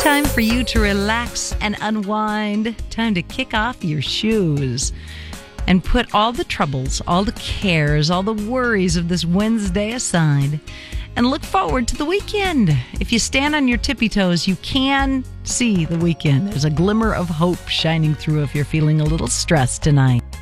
Time for you to relax and unwind. Time to kick off your shoes and put all the troubles, all the cares, all the worries of this Wednesday aside and look forward to the weekend. If you stand on your tippy toes, you can see the weekend. There's a glimmer of hope shining through if you're feeling a little stressed tonight.